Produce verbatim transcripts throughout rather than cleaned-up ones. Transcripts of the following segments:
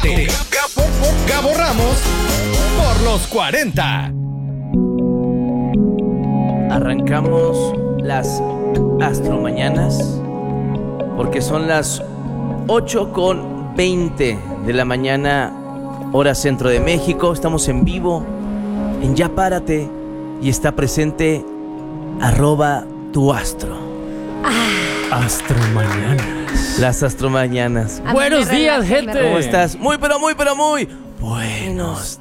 de Gabo, Gabo Ramos por los cuarenta. Arrancamos las astromañanas porque son las ocho con veinte de la mañana, hora centro de México. Estamos en vivo en Ya Párate y está presente arroba tu astro. Ah. Astromañanas. Las astromañanas. Buenos días, gente. ¿Cómo estás? Muy, pero muy, pero muy buenos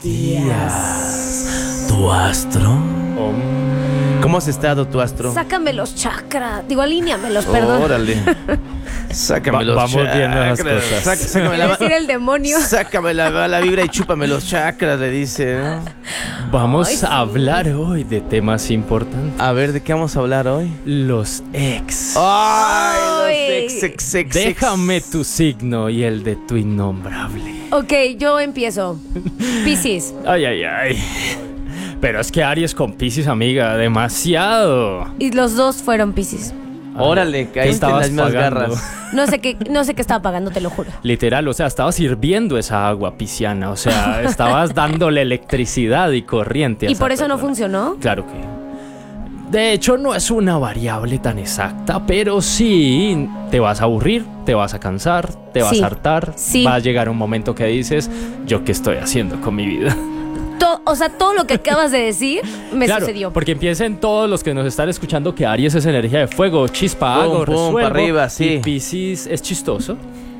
días. ¿Tu astro? Oh. ¿Cómo has estado, tu astro? Sácame los chakras. Digo, alíneamelos, perdón. Órale. Sácame Va- los vamos chakras. viendo las cosas. Sac- sácame Iba a la, decir el demonio. sácame la, la vibra y chúpame los chakras, le dice, ¿no? Vamos Ay, sí. a hablar hoy de temas importantes. A ver, ¿de qué vamos a hablar hoy? Los ex. ¡Ay, los Ay. ex, ex, ex, Déjame ex. tu signo y el de tu innombrable. Ok, yo empiezo. Piscis. Ay, ay, ay. Pero es que Aries con Piscis, amiga, demasiado. Y los dos fueron Piscis. Órale, ¿Qué caíste en estabas las mismas pagando? garras. No sé qué, no sé qué estaba pagando, te lo juro. Literal, o sea, estabas hirviendo esa agua pisciana. O sea, estabas dándole electricidad y corriente a ¿Y esa por eso no persona. funcionó? Claro que. De hecho, no es una variable tan exacta, pero sí te vas a aburrir, te vas a cansar, te vas Sí. a hartar. Sí. Va a llegar un momento que dices, ¿yo qué estoy haciendo con mi vida? To- o sea, todo lo que acabas de decir me Claro, sucedió. porque empiecen todos los que nos están escuchando que Aries es energía de fuego, chispa, Pum, hago, pum, resuelvo. pa' arriba, sí. Y Piscis es chistoso.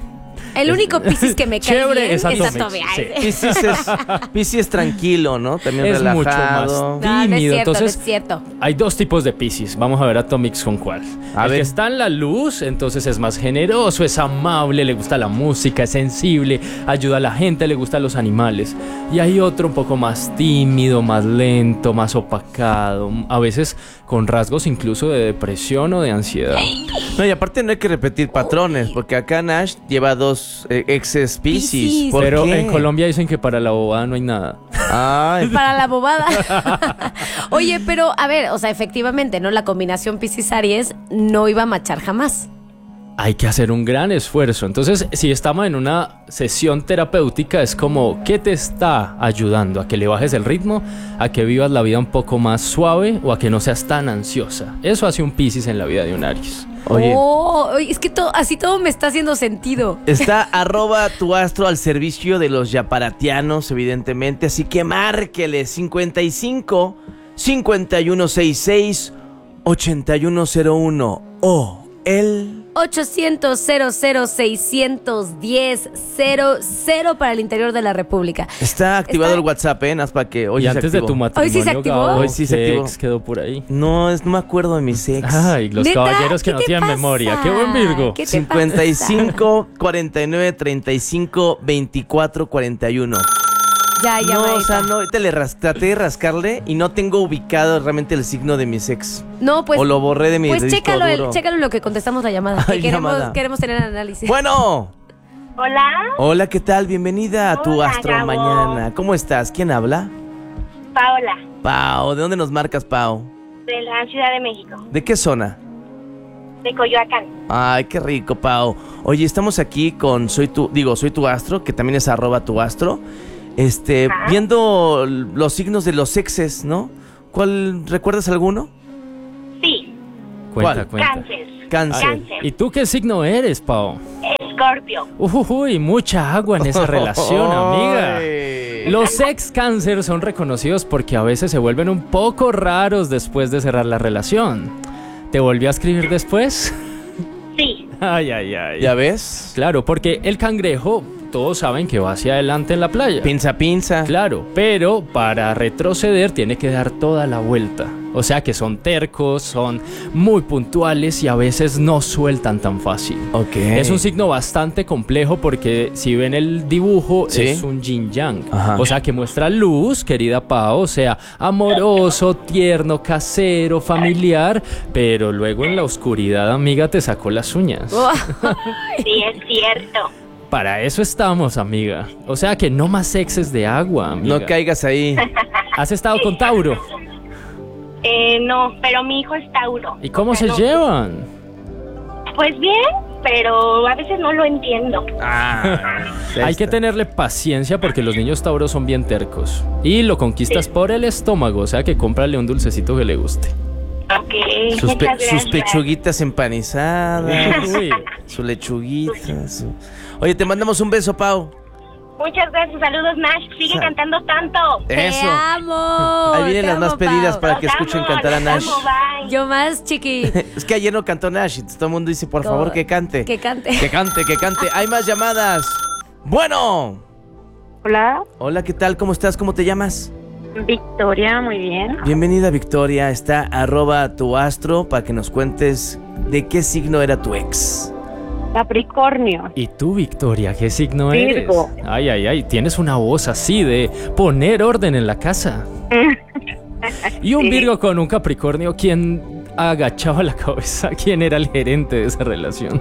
El único Piscis que me cae Chévere bien es es Atomics, Atomic. sí. Piscis es, Piscis es tranquilo, ¿no? También Es relajado. mucho más No, no es tímido. cierto, Entonces, no es cierto. hay dos tipos de Piscis. Vamos a ver Atomics con cuál. A El ver. que está en la luz, entonces es más generoso, es amable, le gusta la música, es sensible, ayuda a la gente, le gustan los animales. Y hay otro un poco más tímido, más lento, más opacado, a veces con rasgos incluso de depresión o de ansiedad. No, y aparte no hay que repetir patrones, porque acá Nash lleva dos eh, exes Piscis. Piscis. ¿Por Pero qué? en Colombia dicen que para la bobada no hay nada. Ay, Para la bobada. Oye, pero a ver, o sea, efectivamente, ¿no? La combinación Piscis-Aries no iba a machar jamás. Hay que hacer un gran esfuerzo. Entonces, si estamos en una sesión terapéutica, es como, ¿qué te está ayudando? ¿A que le bajes el ritmo? ¿A que vivas la vida un poco más suave? ¿O a que no seas tan ansiosa? Eso hace un Piscis en la vida de un Aries. oye. Oh, oye, es que todo, así todo me está haciendo sentido. Está arroba tu astro al servicio de los yaparatianos, evidentemente. Así que márquele cincuenta y cinco, cincuenta y uno sesenta y seis, ochenta y uno cero uno o el... ochocientos, cero cero, seiscientos diez, cero cero para el interior de la República. Está activado Está- el WhatsApp, ¿eh? Nada más para que hoy y se antes de activó. tu matrimonio, ¿Hoy sí se activó? Gabo, Hoy sí se ¿qué activó. ex quedó por ahí? No, es, no me acuerdo de mis ex. Ay, los ¿Neta? caballeros que ¿Qué no te tienen pasa? memoria. ¡Qué buen Virgo! ¿Qué te cincuenta y pasa? cinco, cuarenta y nueve, treinta y cinco, veinticuatro, cuarenta y uno. Ya, ya, No, o maestra. sea, no, ahorita le ras- traté de rascarle y no tengo ubicado realmente el signo de mis ex. No, pues. o lo borré de mi Pues disco chécalo, el- duro. chécalo en lo que contestamos la llamada. Que Ay, queremos, llamada. queremos tener análisis. Bueno. Hola, Hola, ¿qué tal? Bienvenida a tu Hola, Astro Gabo. Mañana. ¿Cómo estás? ¿Quién habla? Paola, Pau. ¿De dónde nos marcas, Pau? de la Ciudad de México, ¿De qué zona? de Coyoacán. Ay, qué rico, Pau. Oye, estamos aquí con Soy tu, digo, Soy tu Astro, que también es arroba tu astro. Este, Ajá. viendo los signos de los exes, ¿no? ¿Cuál, recuerdas alguno? Sí, Cuenta, ¿Cuál? cuenta. cáncer, Cáncer. Cáncer. ¿Y tú qué signo eres, Pau? Escorpio. Uy, mucha agua en esa relación, amiga. Ay. Los ex cáncer son reconocidos porque a veces se vuelven un poco raros después de cerrar la relación. ¿Te volvió a escribir después? Sí, Ay, ay, ay. ¿Ya ves? Claro, porque el cangrejo, todos saben que va hacia adelante en la playa. Pinza, pinza. Claro, pero para retroceder tiene que dar toda la vuelta. O sea que son tercos, son muy puntuales y a veces no sueltan tan fácil. Ok. Es un signo bastante complejo porque si ven el dibujo ¿Sí? es un yin yang. Ajá. O sea que muestra luz, querida Pau, o sea, amoroso, tierno, casero, familiar, pero luego en la oscuridad, amiga, te sacó las uñas. sí, es cierto. Para eso estamos, amiga. O sea que no más exes de agua, amiga. No caigas ahí. ¿Has estado con Tauro? Eh, no, pero mi hijo es Tauro. ¿Y cómo O sea, se no- llevan? Pues bien, pero a veces no lo entiendo. Ah, Hay que tenerle paciencia porque los niños tauros son bien tercos. Y lo conquistas Sí. por el estómago, o sea que cómprale un dulcecito que le guste. Ok, Sus, pe- muchas gracias. sus pechuguitas empanizadas, Uy. su lechuguita. su- Oye, te mandamos un beso, Pau. Muchas gracias, saludos Nash, sigue Sa- cantando tanto. Te Eso. amo. Ahí vienen te las más amo, pedidas Pau. para que Los escuchen amo, cantar a los Nash. amo, bye. Yo más, chiqui. Es que ayer no cantó Nash, entonces todo el mundo dice, por favor, que cante. Que cante. Que cante, que cante. Hay más llamadas. Bueno. Hola, Hola, ¿qué tal? ¿Cómo estás? ¿Cómo te llamas? Victoria, muy bien. Bienvenida, Victoria. Está arroba tu astro para que nos cuentes de qué signo era tu ex. Capricornio. ¿Y tú, Victoria, qué signo Virgo. eres? Ay, ay, ay, tienes una voz así de poner orden en la casa. Y un Sí. Virgo con un Capricornio, ¿quién agachaba la cabeza? ¿Quién era el gerente de esa relación?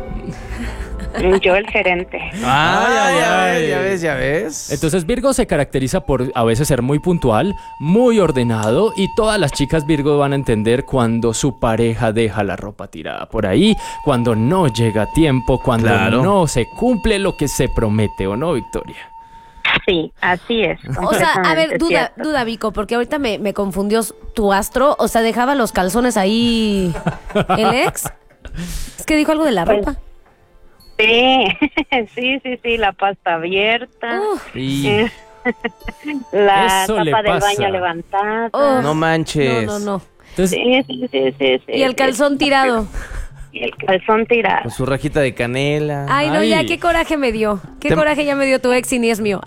Yo el gerente. Ay, ay, ay, ay. ya ves, ya ves. Entonces Virgo se caracteriza por a veces ser muy puntual, muy ordenado y todas las chicas Virgo van a entender cuando su pareja deja la ropa tirada por ahí, cuando no llega a tiempo, cuando Claro. no se cumple lo que se promete, ¿o no, Victoria? Sí, así es. O sea, a ver, completamente duda, cierto. duda, Vico, porque ahorita me, me confundió tu astro. O sea, dejaba los calzones ahí el ex. Es que dijo algo de la Pues, ropa. Sí, sí, sí, sí, la pasta abierta, Uf, Y eh, la Eso le tapa del pasa. baño levantada. Oh. no manches. no, no, no. Entonces, Sí, sí, sí, sí, sí. Y el calzón tirado. Y el calzón tirado. Con su rajita de canela. Ay, no, Ay. ya, qué coraje me dio. Qué Te- coraje ya me dio tu ex y ni es mío.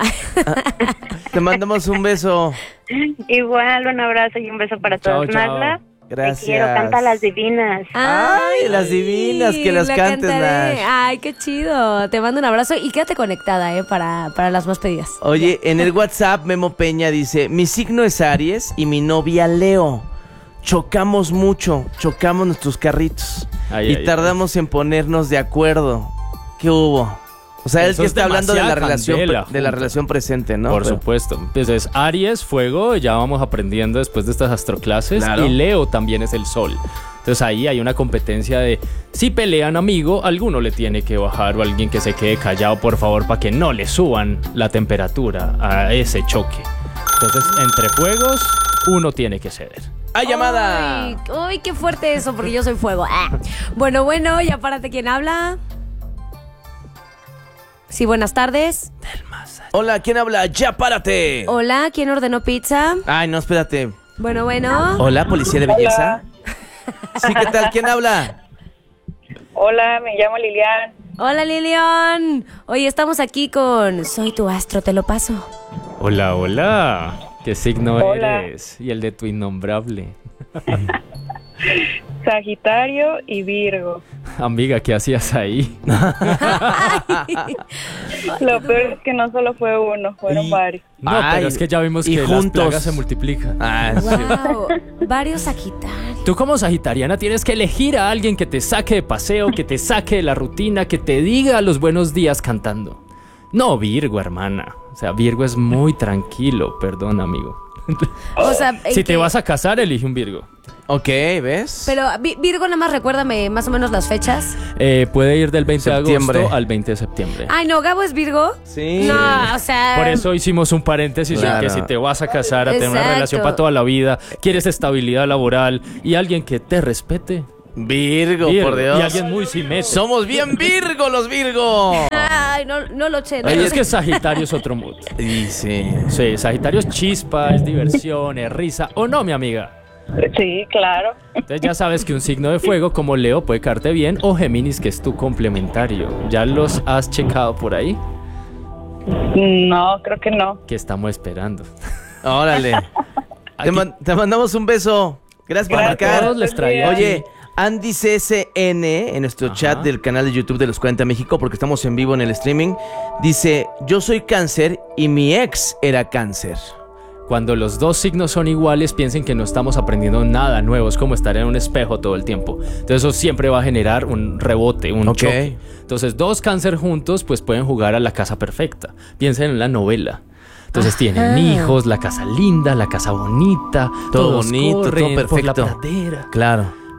Te mandamos un beso. Igual, un abrazo y un beso para Chao, todos. chao. Magla, Gracias. te quiero, canta las divinas. Ay, las divinas, que las la cantes, cantaré. Nash. Ay, qué chido. Te mando un abrazo y quédate conectada, eh, para, para las más pedidas. Oye, en el WhatsApp Memo Peña dice, mi signo es Aries y mi novia Leo. Chocamos mucho, chocamos nuestros carritos Ay, y ay, tardamos en ponernos de acuerdo. ¿Qué hubo? O sea, él Eso que es está hablando de la demasiada relación candela pre- de la juntos. relación presente, ¿no? por Pero- supuesto. Entonces, Aries, fuego, ya vamos aprendiendo después de estas astroclases. Claro. Y Leo también es el sol. Entonces ahí hay una competencia de si pelean amigo, alguno le tiene que bajar o alguien que se quede callado, por favor, para que no le suban la temperatura a ese choque. Entonces, entre fuegos, uno tiene que ceder. ¡Hay llamada! Ay, ay, qué fuerte eso, porque yo soy fuego. Ah. Bueno, bueno, ya párate, ¿quién habla? Sí, buenas tardes. Hola, ¿quién habla? ¡Ya párate! Hola, ¿quién ordenó pizza? Ay, no, espérate. Bueno, bueno. Hola, policía de belleza. Sí, ¿qué tal? ¿Quién habla? Hola, me llamo Lilian. Hola, Lilian. Oye, estamos aquí con Soy tu astro, te lo paso. Hola, hola. ¿Qué signo Hola. eres? Y el de tu innombrable. Sagitario y Virgo. Amiga, ¿qué hacías ahí? Lo peor es que no solo fue uno, fueron Y- varios. No, Ay, pero es que ya vimos y que las juntos. plagas se multiplican. Ah, sí. Wow, varios sagitarios. Tú como sagitariana tienes que elegir a alguien que te saque de paseo, que te saque de la rutina, que te diga los buenos días cantando. No, Virgo, hermana. O sea, Virgo es muy tranquilo, perdón, amigo. O sea, ¿en Si te qué? vas a casar, elige un Virgo. Ok, ¿ves? Pero Vi- Virgo, nada más recuérdame más o menos las fechas. Eh, puede ir del veinte de Septiembre. agosto al veinte de septiembre. Ay, no, Gabo es Virgo. Sí. No, o sea. Por eso hicimos un paréntesis Claro. en que si te vas a casar, a tener una Exacto. relación para toda la vida, quieres estabilidad laboral y alguien que te respete. Virgo, Virgo, por Dios. Y alguien muy simétrico. Somos bien Virgo los Virgo. Ay, no, no lo sé. No Oye, lo es sé. que Sagitario es otro mood. Y sí. Sí, Sagitario es chispa, es diversión, es risa. ¿O no, mi amiga? Sí, claro. Entonces ya sabes que un signo de fuego como Leo puede caerte bien o Géminis, que es tu complementario. ¿Ya los has checado por ahí? No, creo que no. ¿Qué estamos esperando? Órale. te, Aquí- man- te mandamos un beso. Gracias por Para marcar. todos les traía. Oye, Andy C S N en nuestro Ajá. chat del canal de YouTube de Los cuarenta México, porque estamos en vivo en el streaming, dice, yo soy cáncer y mi ex era cáncer. Cuando los dos signos son iguales, piensen que no estamos aprendiendo nada nuevo. Es como estar en un espejo todo el tiempo. Entonces eso siempre va a generar un rebote, un Ok. choque. Entonces dos cáncer juntos pues pueden jugar a la casa perfecta. Piensen en la novela. Entonces tienen hijos, la casa linda, la casa bonita. Todo todos bonito, todo corren por la perfecto. pradera. Claro.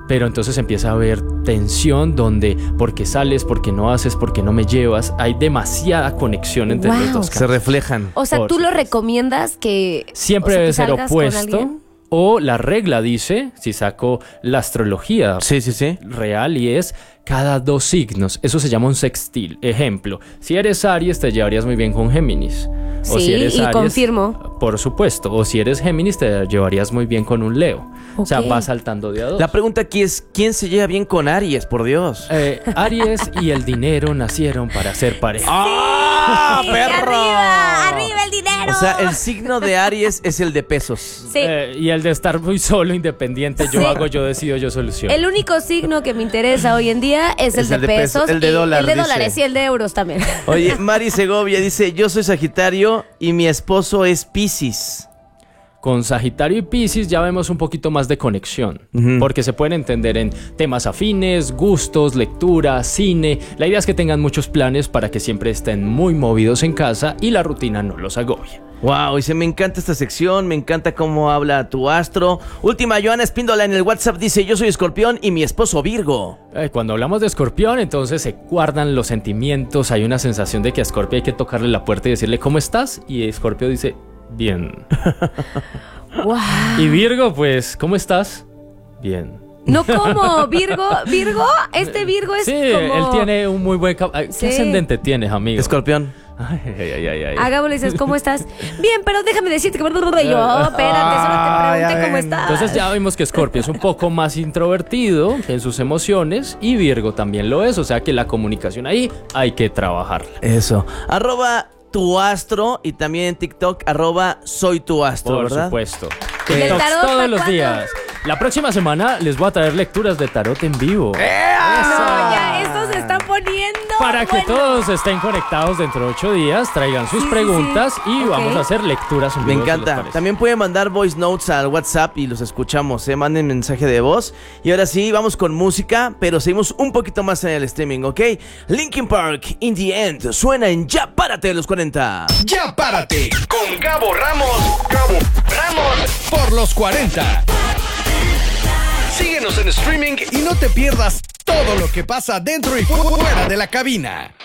pero entonces empieza a haber tensión donde porque sales, porque no haces, porque no me llevas, hay demasiada conexión entre Wow. los dos Se casos. reflejan. O sea, Por ¿tú lo supuesto. recomiendas que Siempre o sea, que debe ser salgas con opuesto. alguien? O la regla dice, si saco la astrología Sí, sí, sí. real, y es cada dos signos. Eso se llama un sextil. Ejemplo, si eres Aries te llevarías muy bien con Géminis. O Sí, si eres y Aries, confirmo. Por supuesto. O si eres Géminis te llevarías muy bien con un Leo. O sea, Ok. va saltando de a dos. La pregunta aquí es, ¿quién se lleva bien con Aries, por Dios? Eh, Aries y el dinero nacieron para ser pareja. ¡Ah, Sí, arriba, arriba el dinero. O sea, el signo de Aries es el de pesos. Sí. Eh, y el de estar muy solo, independiente, yo Sí. hago, yo decido, yo soluciono. El único signo que me interesa hoy en día es el Es de el de pesos, pesos. el de y- dólar, El de dice. dólares y el de euros también. Oye, Mari Segovia dice, yo soy Sagitario y mi esposo es Piscis. Con Sagitario y Piscis ya vemos un poquito más de conexión, Ujú. porque se pueden entender en temas afines, gustos, lectura, cine. La idea es que tengan muchos planes para que siempre estén muy movidos en casa y la rutina no los agobie. Wow, dice, me encanta esta sección, me encanta cómo habla tu astro. Última, Joana Espíndola en el WhatsApp dice, yo soy Escorpión y mi esposo Virgo. Eh, Cuando hablamos de Escorpión, entonces se guardan los sentimientos, hay una sensación de que a Escorpio hay que tocarle la puerta y decirle ¿cómo estás? Y Escorpio dice, bien. Wow. Y Virgo, pues, ¿cómo estás? Bien. No como Virgo, Virgo, este Virgo es Sí, como... él tiene un muy buen... cap- ¿Qué Sí. ascendente tienes, amigo? Escorpión. Ay, ay, ay, ay, ay. A Gabo le dices, ¿cómo estás? Bien, pero déjame decirte que... Y yo, espérate, solo te Ah, ya pregunté cómo ven. estás. Entonces ya vimos que Scorpio es un poco más introvertido en sus emociones y Virgo también lo es, o sea que la comunicación ahí hay que trabajarla. Eso. Arroba tu astro y también en TikTok, arroba soy tu astro, Por ¿verdad? supuesto. ¿Y el TikToks tarot todos para los cuándo? días. La próxima semana les voy a traer lecturas de tarot en vivo. No, ya, esto se está poniendo... Para que bueno. todos estén conectados dentro de ocho días, traigan sus Sí, sí, preguntas sí. y Ok. vamos a hacer lecturas en Me vivo. ¿qué les encanta. parece? También pueden mandar voice notes al WhatsApp y los escuchamos, ¿eh? Manden mensaje de voz. Y ahora sí, vamos con música, pero seguimos un poquito más en el streaming, ¿ok? Linkin Park, In The End, suena en Ya Párate de los cuarenta. Ya párate con Gabo Ramos. Gabo Ramos por los cuarenta. Síguenos en streaming y no te pierdas todo lo que pasa dentro y fu- fuera de la cabina.